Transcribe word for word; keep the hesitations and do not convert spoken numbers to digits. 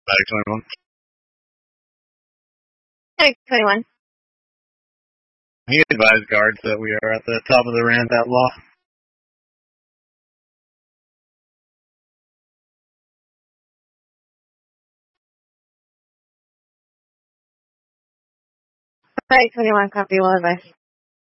Back twenty-one. Medic twenty-one. He advised guards that we are at the top of the ramp at law. Medic twenty-one, copy, well advised.